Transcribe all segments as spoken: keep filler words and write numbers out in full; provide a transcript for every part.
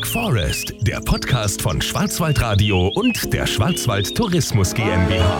Forest, der Podcast von Schwarzwaldradio und der Schwarzwald Tourismus GmbH.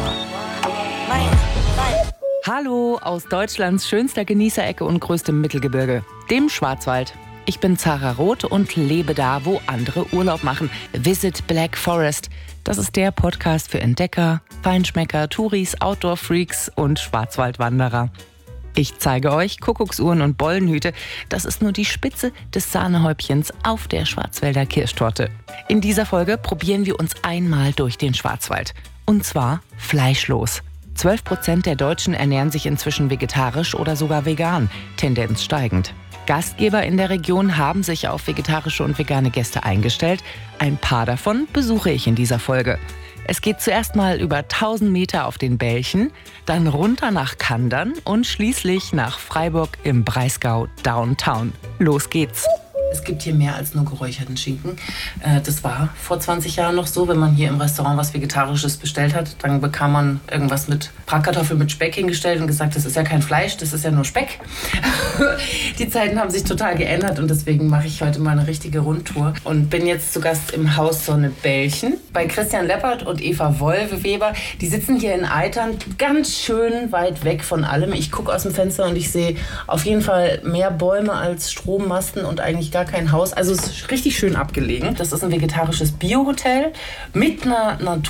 Hallo aus Deutschlands schönster Genießerecke und größtem Mittelgebirge, dem Schwarzwald. Ich bin Zara Roth und lebe da, wo andere Urlaub machen. Visit Black Forest. Das ist der Podcast für Entdecker, Feinschmecker, Touris, Outdoor-Freaks und Schwarzwaldwanderer. Ich zeige euch Kuckucksuhren und Bollenhüte. Das ist nur die Spitze des Sahnehäubchens auf der Schwarzwälder Kirschtorte. In dieser Folge probieren wir uns einmal durch den Schwarzwald. Und zwar fleischlos. zwölf Prozent der Deutschen ernähren sich inzwischen vegetarisch oder sogar vegan, Tendenz steigend. Gastgeber in der Region haben sich auf vegetarische und vegane Gäste eingestellt. Ein paar davon besuche ich in dieser Folge. Es geht zuerst mal über tausend Meter auf den Belchen, dann runter nach Kandern und schließlich nach Freiburg im Breisgau Downtown. Los geht's! Es gibt hier mehr als nur geräucherten Schinken. Das war vor zwanzig Jahren noch so, wenn man hier im Restaurant was Vegetarisches bestellt hat, dann bekam man irgendwas mit Bratkartoffeln mit Speck hingestellt und gesagt, das ist ja kein Fleisch, das ist ja nur Speck. Die Zeiten haben sich total geändert und deswegen mache ich heute mal eine richtige Rundtour und bin jetzt zu Gast im Haus Sonnebelchen bei Christian Leppert und Eva Wolwe-Weber. Die sitzen hier in Eitern, ganz schön weit weg von allem. Ich gucke aus dem Fenster und ich sehe auf jeden Fall mehr Bäume als Strommasten und eigentlich gar kein Haus. Also es ist richtig schön abgelegen. Das ist ein vegetarisches Biohotel mit einer